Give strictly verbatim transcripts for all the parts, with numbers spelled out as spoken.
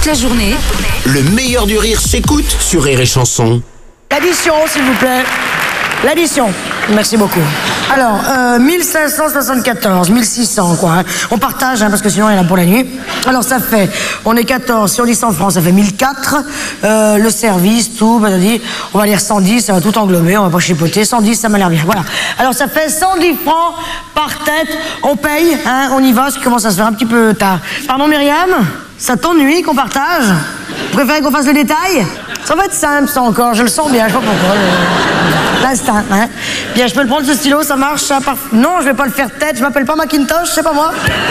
toute la journée. Le meilleur du rire s'écoute sur Rire et Chanson. L'addition, s'il vous plaît. L'addition. Merci beaucoup. Alors, euh, mille cinq cent soixante-quatorze, mille six cents, quoi. Hein. On partage, hein, parce que sinon, il y en a pour la nuit. Alors, ça fait, on est quatorze, si on dit cent francs, ça fait mille quatre. Euh, le service, tout, bah, on dit, on va dire cent dix, ça va tout englober, on va pas chipoter. cent dix, ça m'a l'air bien, voilà. Alors, ça fait cent dix francs par tête. On paye, hein, on y va, ce qui commence à se faire un petit peu tard. Pardon, Myriam? Ça t'ennuie qu'on partage? Vous préférez qu'on fasse le détail? Ça va être simple, ça encore, je le sens bien, je sais pas pourquoi. L'instinct, hein. Bien, je peux le prendre, ce stylo, ça marche, ça part... Non, je vais pas le faire tête, je m'appelle pas Macintosh, c'est pas moi.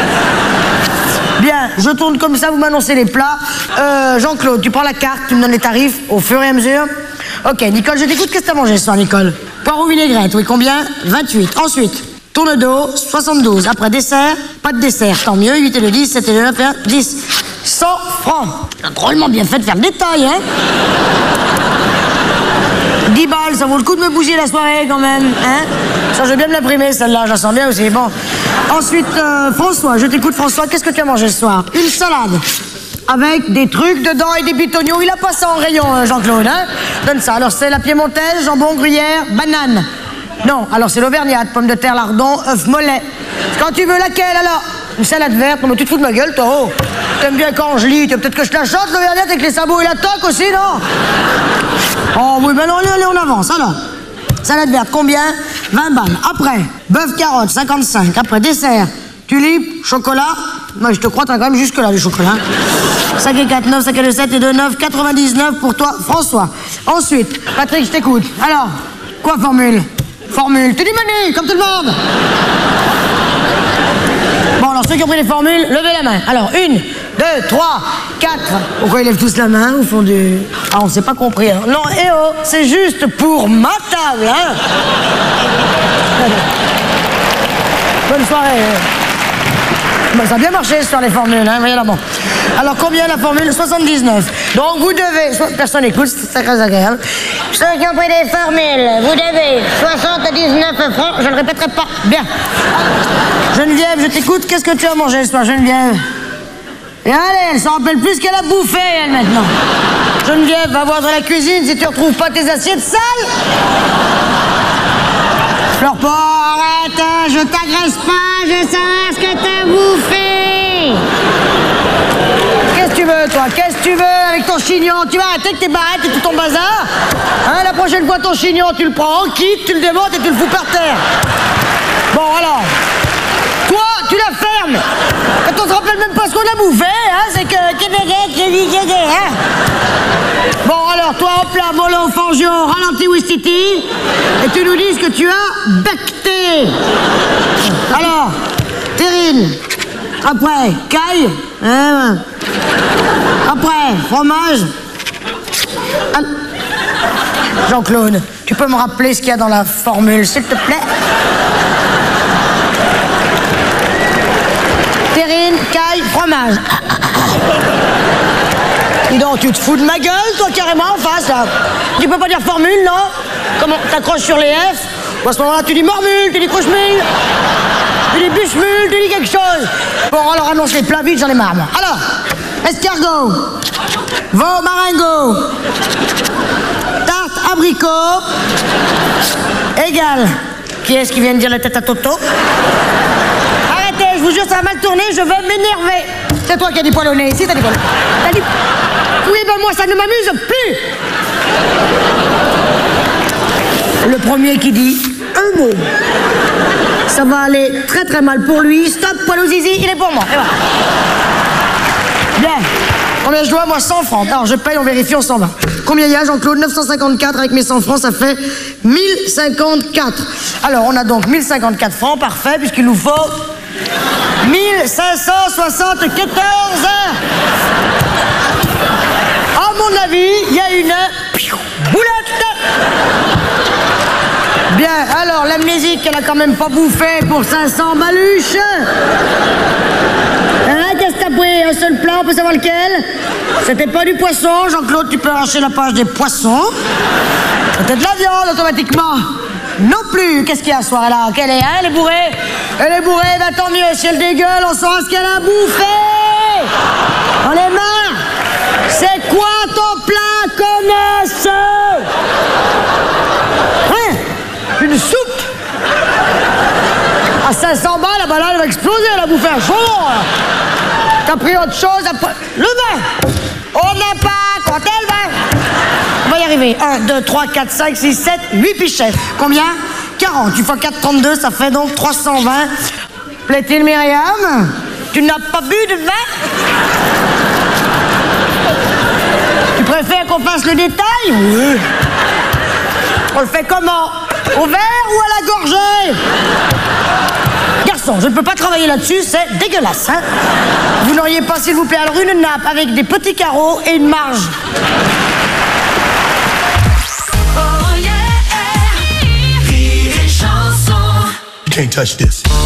Bien, je tourne comme ça, vous m'annoncez les plats. Euh, Jean-Claude, tu prends la carte, tu me donnes les tarifs au fur et à mesure. Ok, Nicole, je t'écoute, qu'est-ce que t'as mangé ce soir, Nicole? Poireau vinaigrette, oui, combien? vingt-huit. Ensuite, tourne d'eau, soixante-douze. Après, dessert, pas de dessert, tant mieux, huit et le dix, sept et le neuf et un, dix. cent francs. Drôlement bien fait de faire le détail, hein. dix balles, ça vaut le coup de me bouger la soirée quand même, hein. Ça, je vais bien me l'imprimer, celle-là, je la sens bien aussi, bon. Ensuite, euh, François, je t'écoute, François, qu'est-ce que tu as mangé ce soir? Une salade, avec des trucs dedans et des bitognons. Il a pas ça en rayon, euh, Jean-Claude, hein. Donne ça, alors c'est la piémontaise, jambon, gruyère, banane. Non, alors c'est l'auvergnate, pommes de terre, lardon, œuf mollet. Quand tu veux laquelle, alors? Une salade verte, non mais tu te fous de ma gueule, toi, oh. T'aimes bien quand je lis, peut-être que je te la chante, l'auvergnate, avec les sabots et la toque aussi, non? Oh oui, ben non, allez, allez, on avance, alors. Salade verte, combien? vingt balles. Après, bœuf carotte, cinquante-cinq. Après, dessert, tulipe, chocolat. Moi, je te crois, t'as quand même jusque-là, le chocolat. cinq et quatre, neuf, cinq et deux, sept et deux, neuf, quatre-vingt-dix-neuf pour toi, François. Ensuite, Patrick, je t'écoute. Alors, quoi, formule? Formule. Tu dis menu, comme tout le monde. Bon, alors, ceux qui ont pris les formules, levez la main. Alors, une, deux, trois, quatre. Pourquoi ils lèvent tous la main au fond du... Ah, on s'est pas compris, hein. Non, eh oh, c'est juste pour ma table, hein. Bonne soirée. Bon, ça a bien marché sur les formules, hein, voyez là, bon. Alors, combien la formule? soixante-dix-neuf. Donc, vous devez... Personne n'écoute, c'est très agréable. Ceux qui ont pris les formules, vous devez soixante-dix-neuf francs. Je ne répéterai pas. Bien. Geneviève, je t'écoute. Qu'est-ce que tu as mangé ce soir, Geneviève? Et allez, elle s'en rappelle plus qu'elle a bouffé, elle, maintenant. Geneviève, va voir dans la cuisine si tu retrouves pas tes assiettes sales. Pleure pas, arrête, hein, je t'agresse pas, je sais ce que t'as bouffé. Qu'est-ce que tu veux, toi? Qu'est-ce que tu veux avec ton chignon? Tu vas arrêter avec tes barrettes et tout ton bazar? Hein, la prochaine fois, ton chignon, tu le prends en kit, tu le démontes et tu le fous par terre. Bon, alors... Toi, tu la fermes. Quand on se rappelle même pas ce qu'on a bouffé, hein, c'est que... Hein. Bon, alors, toi, hop là, mollo, fangio, ralenti, wistiti, et tu nous dis ce que tu as becté. Alors, terrine. Après, caille. Hein. Après, fromage. Jean-Claude, tu peux me rappeler ce qu'il y a dans la formule, s'il te plaît? Terrine, caille, fromage. Dis donc, tu te fous de ma gueule, toi, carrément, en face, là. Tu peux pas dire formule, non? Comment? T'accroches sur les F? Ou à ce moment-là, tu dis mormule, tu dis croche-mule, tu dis bûche-mule, tu dis quelque chose. Bon, alors annonce les plats vite, j'en ai marre, moi. Alors, escargot, veau marengo, tarte abricot, égal. Qui est-ce qui vient de dire la tête à Toto? Arrêtez, je vous jure, ça va mal tourner, je vais m'énerver. C'est toi qui as dit poil au nez, ici, t'as dit poil. T'as dit... Oui, ben moi, ça ne m'amuse plus. Le premier qui dit un mot. Ça va aller très très mal pour lui. Stop, poil au zizi, il est pour moi. Et voilà. Bien. Combien je dois? Moi, cent francs. Alors, je paye, on vérifie, on s'en va. Combien il y a, Jean-Claude? neuf cent cinquante-quatre avec mes cent francs, ça fait mille cinquante-quatre. Alors, on a donc mille cinquante-quatre francs, parfait, puisqu'il nous faut mille cinq cent soixante-quatorze. À mon avis, il y a une boulette. Bien, alors, l'amnésique, elle a quand même pas bouffé pour cinq cents baluches. Hein, qu'est-ce que t'as pris? Un seul plat, on peut savoir lequel? C'était pas du poisson, Jean-Claude, tu peux arracher la page des poissons. C'était de la viande, automatiquement. Non plus. Qu'est-ce qu'il y a ce soir-là? Qu'elle est, hein? Elle est bourrée? Elle est bourrée, bah tant mieux. Si elle dégueule, on saura ce qu'elle a bouffé. On est marre. bouffé un jour. T'as pris autre chose après... Le vin. On n'a pas compté le vin. On va y arriver. un, deux, trois, quatre, cinq, six, sept, huit pichets. Combien? quarante. Tu fais quatre, trente-deux, ça fait donc trois cent vingt. Plaît-il, Myriam? Tu n'as pas bu de vin? Tu préfères qu'on fasse le détail? Oui. On le fait comment? Au verre ou à la gorgée? Garçon, je ne peux pas travailler là-dessus, c'est dégueulasse, hein? Vous n'auriez pas, s'il vous plaît, alors une nappe avec des petits carreaux et une marge. Oh yeah, rire et chanson. You can't touch this.